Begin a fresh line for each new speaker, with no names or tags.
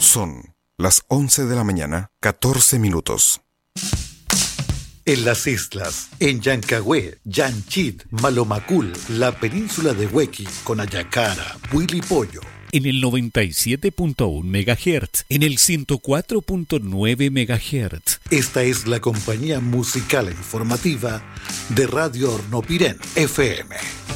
Son las 11 de la mañana, 14 minutos.
En las islas, en Yancagüe, Yanchit, Malomacul, la península de Huequi, Conayacara, Huilipollo.
En el 97.1 MHz, en el 104.9 MHz.
Esta es la compañía musical e informativa de Radio Hornopirén, FM.